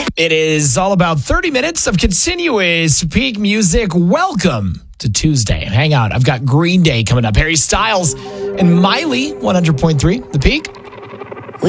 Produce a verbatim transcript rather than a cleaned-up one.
It is all about thirty minutes of continuous peak music. Welcome to Tuesday. Hang out. I've got Green Day coming up. Harry Styles and Miley, one hundred point three, The Peak.